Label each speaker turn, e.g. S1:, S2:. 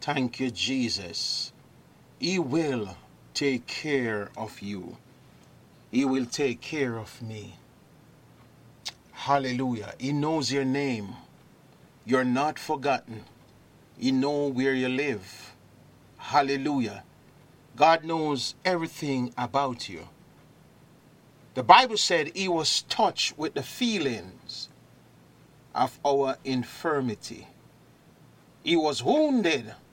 S1: Thank you, Jesus. He will take care of you. He will take care of me. Hallelujah. He knows your name. You're not forgotten. He knows where you live. Hallelujah. God knows everything about you. The Bible said he was touched with the feelings of our infirmity. He was wounded